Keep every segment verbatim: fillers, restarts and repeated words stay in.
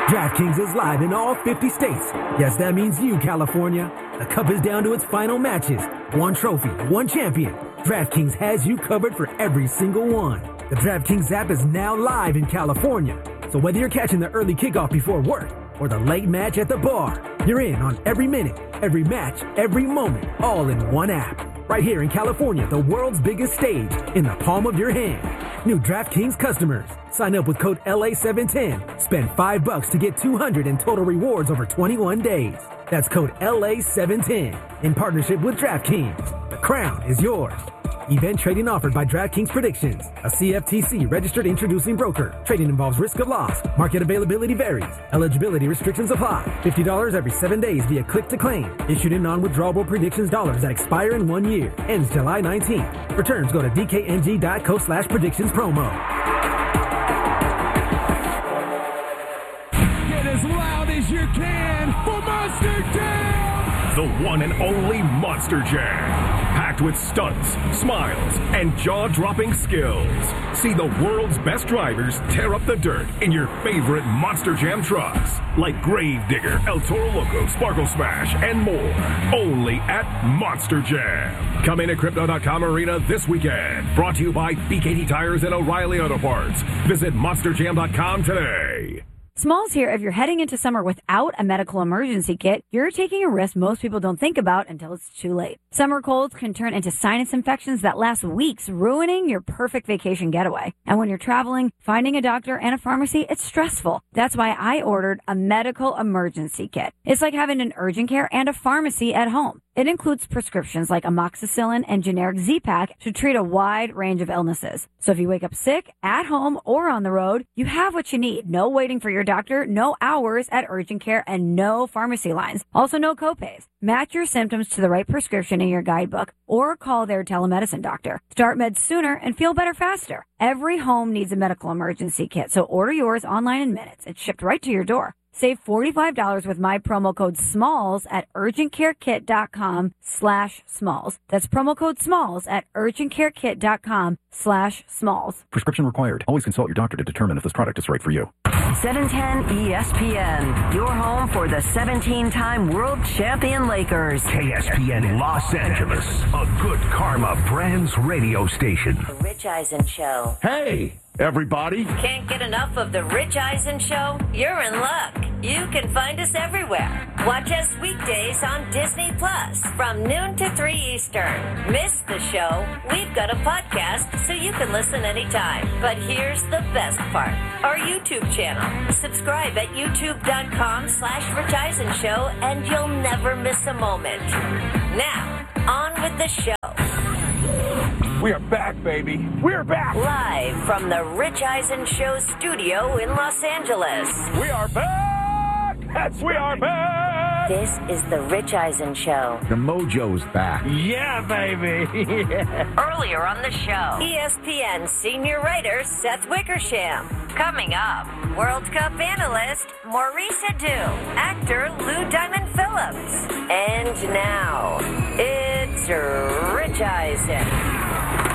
DraftKings is live in all fifty states. Yes, that means you, California. The Cup is down to its final matches. One trophy, one champion. DraftKings has you covered for every single one. The DraftKings app is now live in California. So whether you're catching the early kickoff before work or the late match at the bar, you're in on every minute, every match, every moment, all in one app. Right here in California, the world's biggest stage, in the palm of your hand. New DraftKings customers. Sign up with code L A seven ten. Spend five bucks to get two hundred in total rewards over twenty-one days. That's code L A seven ten. In partnership with DraftKings. The crown is yours. Event trading offered by DraftKings Predictions, a C F T C registered introducing broker. Trading involves risk of loss. Market availability varies. Eligibility restrictions apply. fifty dollars every seven days via click to claim. Issued in non-withdrawable predictions dollars that expire in one year. Ends July nineteenth. Returns go to D K N G dot co slash predictions promo. Get as loud as you can for Monster Jam! The one and only Monster Jam. Packed with stunts, smiles, and jaw-dropping skills. See the world's best drivers tear up the dirt in your favorite Monster Jam trucks. Like Gravedigger, El Toro Loco, Sparkle Smash, and more. Only at Monster Jam. Come in at Crypto dot com Arena this weekend. Brought to you by B K T Tires and O'Reilly Auto Parts. Visit Monster Jam dot com today. Smalls here. If you're heading into summer without a medical emergency kit, you're taking a risk most people don't think about until it's too late. Summer colds can turn into sinus infections that last weeks, ruining your perfect vacation getaway. And when you're traveling, finding a doctor and a pharmacy, it's stressful. That's why I ordered a medical emergency kit. It's like having an urgent care and a pharmacy at home. It includes prescriptions like amoxicillin and generic Z-Pak to treat a wide range of illnesses. So if you wake up sick, at home, or on the road, you have what you need. No waiting for your doctor, no hours at urgent care, and no pharmacy lines. Also no copays. Match your symptoms to the right prescription in your guidebook or call their telemedicine doctor. Start meds sooner and feel better faster. Every home needs a medical emergency kit, so order yours online in minutes. It's shipped right to your door. Save forty-five dollars with my promo code SMALLS at urgentcarekit.com slash SMALLS. That's promo code SMALLS at urgentcarekit.com slash SMALLS. Prescription required. Always consult your doctor to determine if this product is right for you. seven ten E S P N, your home for the seventeen-time world champion Lakers. K S P N Los Angeles, a Good Karma Brands radio station. The Rich Eisen Show. Hey, everybody. Can't get enough of The Rich Eisen Show? You're in luck. You can find us everywhere. Watch us weekdays on Disney Plus from noon to three Eastern. Miss the show? We've got a podcast so you can listen anytime. But here's the best part. Our YouTube channel. Subscribe at youtube.com slash Rich Eisen Show and you'll never miss a moment. Now, on with the show. We are back, baby. We're back. Live from the Rich Eisen Show studio in Los Angeles. We are back. That's we are back. This is the Rich Eisen Show. The mojo's back. Yeah, baby. Yeah. Earlier on the show, E S P N senior writer Seth Wickersham. Coming up, World Cup analyst Maurice Adu, actor Lou Diamond Phillips. And now, it's Rich Eisen.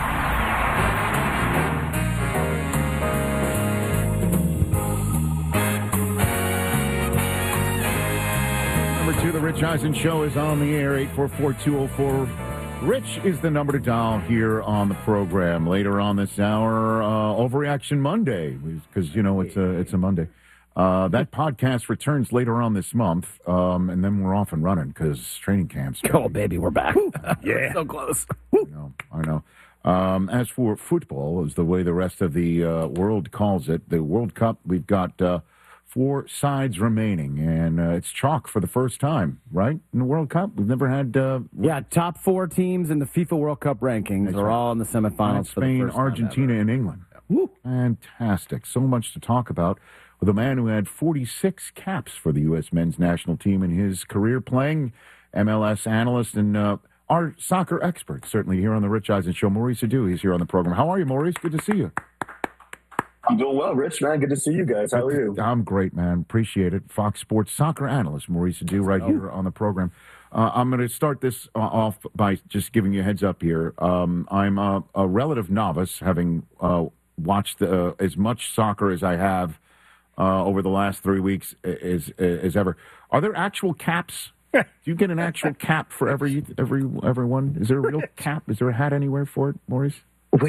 To the Rich Eisen Show is on the air. Eight four four, two oh four Rich is the number to dial here on the program. Later on this hour, uh, Overreaction Monday, because, you know, it's a, it's a Monday. Uh, that podcast returns later on this month, um, and then we're off and running because training camps. Oh, baby, we're back. Yeah. So close. I know. I know. Um, as for football, is the way the rest of the uh, world calls it, the World Cup, we've got uh, four sides remaining, and uh, it's chalk for the first time, right, in the World Cup? We've never had... Uh, yeah, top four teams in the FIFA World Cup rankings are right. all in the semifinals. Spain, for the first Argentina, and England. Woo. Fantastic. So much to talk about with a man who had forty-six caps for the U S men's national team in his career playing, M L S analyst and uh, our soccer expert, certainly here on the Rich Eisen Show. Maurice Adu, he's here on the program. How are you, Maurice? Good to see you. I'm doing well, Rich, man. Good to see you guys. How are you? I'm great, man. Appreciate it. Fox Sports soccer analyst Maurice Adu right here on the program. Uh, I'm going to start this off by just giving you a heads up here. Um, I'm a, a relative novice, having uh, watched uh, as much soccer as I have uh, over the last three weeks as, as ever. Are there actual caps? Do you get an actual cap for every every everyone? Is there a real cap? Is there a hat anywhere for it, Maurice?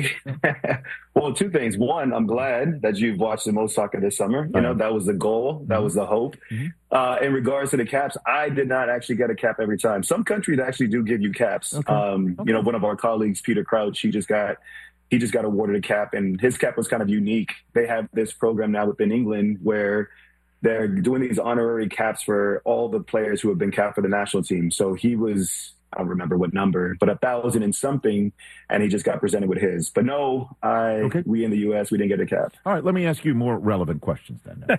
Well, two things. One, I'm glad that you've watched the most soccer this summer. You know, that was the goal. That was the hope. Mm-hmm. Uh, in regards to the caps, I did not actually get a cap every time. Some countries actually do give you caps. Okay. Um, Okay. You know, one of our colleagues, Peter Crouch, he just got he just got awarded a cap, and his cap was kind of unique. They have this program now within England where they're doing these honorary caps for all the players who have been capped for the national team. So he was, I don't remember what number, but a thousand and something, and he just got presented with his. But no, I Okay. we in the U S, we didn't get a cap. All right, let me ask you more relevant questions then.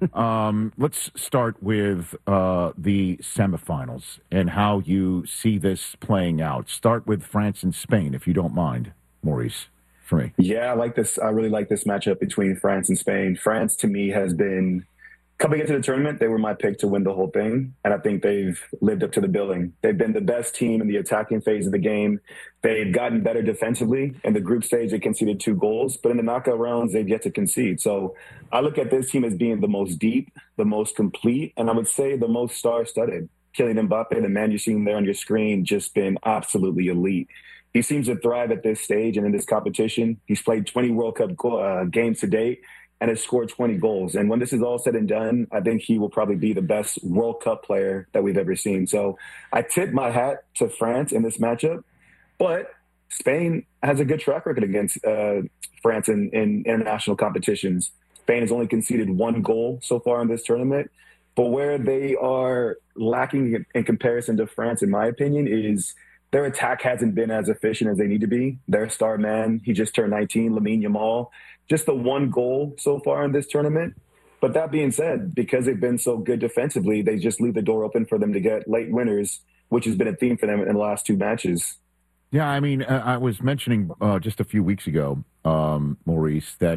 um, let's start with uh, the semifinals and how you see this playing out. Start with France and Spain, if you don't mind, Maurice, for me. Yeah, I like this. I really like this matchup between France and Spain. France, to me, has been coming into the tournament. They were my pick to win the whole thing, and I think they've lived up to the billing. They've been the best team in the attacking phase of the game. They've gotten better defensively. In the group stage, they conceded two goals, but in the knockout rounds, they've yet to concede. So I look at this team as being the most deep, the most complete, and I would say the most star-studded. Kylian Mbappe, the man you're seeing there on your screen, just been absolutely elite. He seems to thrive at this stage and in this competition. He's played twenty World Cup go- uh, games to date and has scored twenty goals. And when this is all said and done, I think he will probably be the best World Cup player that we've ever seen. So I tip my hat to France in this matchup, but Spain has a good track record against uh, France in, in international competitions. Spain has only conceded one goal so far in this tournament, but where they are lacking in comparison to France, in my opinion, is their attack hasn't been as efficient as they need to be. Their star man, he just turned nineteen, Lamine Yamal, just the one goal so far in this tournament. But that being said, because they've been so good defensively, they just leave the door open for them to get late winners, which has been a theme for them in the last two matches. Yeah, I mean, I was mentioning uh, just a few weeks ago, um, Maurice, that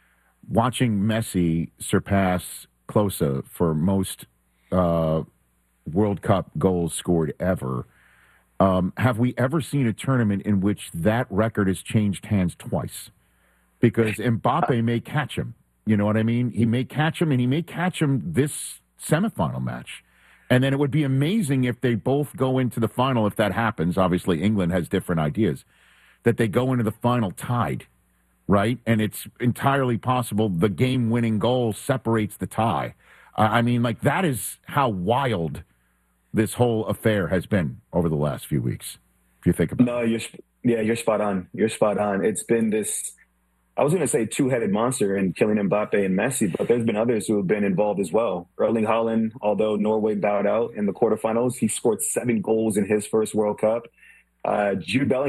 watching Messi surpass Klose for most uh, World Cup goals scored ever, um, have we ever seen a tournament in which that record has changed hands twice? Because Mbappe may catch him. You know what I mean? He may catch him, and he may catch him this semifinal match. And then it would be amazing if they both go into the final, if that happens. Obviously, England has different ideas, that they go into the final tied, right? And it's entirely possible the game-winning goal separates the tie. Uh, I mean, like, that is how wild this whole affair has been over the last few weeks, if you think about no, it. No, you're, yeah, you're spot on. You're spot on. It's been this, I was going to say two-headed monster in Kylian Mbappe and Messi, but there's been others who have been involved as well. Erling Haaland, although Norway bowed out in the quarterfinals, he scored seven goals in his first World Cup. Uh, Jude Bellingham